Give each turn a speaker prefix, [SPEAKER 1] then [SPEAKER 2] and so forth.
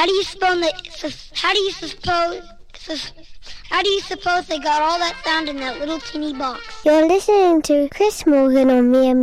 [SPEAKER 1] How do you suppose they got all that sound in that little teeny box?
[SPEAKER 2] You're listening to Chris Morgan on Mere